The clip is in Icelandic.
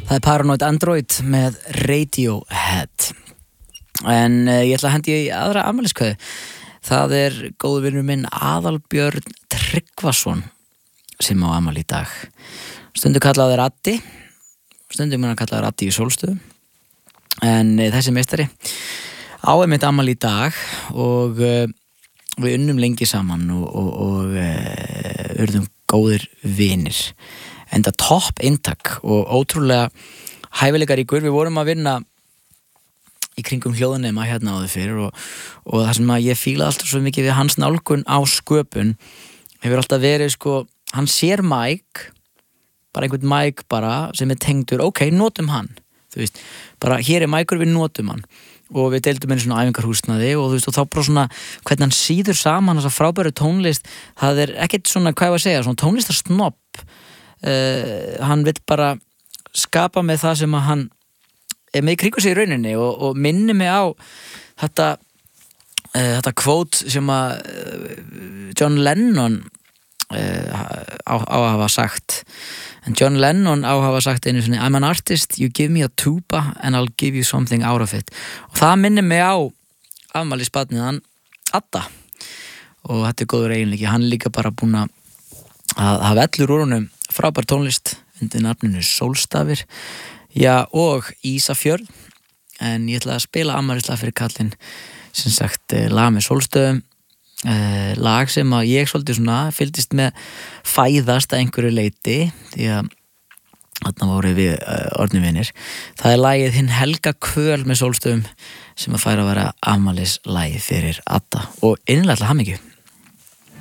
Það er Paranoid Android með Radiohead. En ég ætla að hendi í aðra afmæliskveðju. Það er góður vinur minn Aðalbjörn Tryggvason sem á afmæli í dag. Stundum kallaður Addi, stundum hann kallaður Addi í Sólstöðum. En þessi meistari á einmitt afmæli í dag og við unnum lengi saman og urðum góðir vinir. Enda topp inntak og ótrúlega hæfileikaríkur. Við vorum að vinna í kringum hljóðnema hérna áður fyrir og það sem að ég fílaði alltaf svo mikið við hans nálgun á sköpun hefur alltaf verið sko, hann sér mæk, bara einhvern mæk bara sem er tengdur, ok, notum hann, þú veist, bara hér er mækur, við notum hann og við deildum einu svona æfingarhúsnaði og þú veist, og þá bara svona hvernig hann síður saman þessa frábæru tónlist, það er ekkert svona, hvað ég var að segja, svona tónlistarsnobb. Hann vill bara skapa með það sem að hann er með í kringu sig í rauninni og minni mig á þetta quote sem að John Lennon á að hafa sagt. En John Lennon á að hafa sagt einu sinni, I'm an artist, you give me a tuba and I'll give you something out of it. Og það minni mig á afmælisbarnið Adda og þetta er góður eiginleiki. Hann er líka bara búinn að hafa ellur úr honum frábær tónlist undir nafninu Sólstafir, já, og Ísafjörð. En ég ætla að spila afmælislag fyrir kallinn, sem sagt lag með Sólstöðum, lag sem að ég svolítið svona fylgdist með fæðast að einhverju leyti, því að þarna voru við orðnivinir. Það er lagið Hinn helga kvöl með Sólstöðum sem að færa að vera afmælislagið fyrir Adda og innilega til hamingju.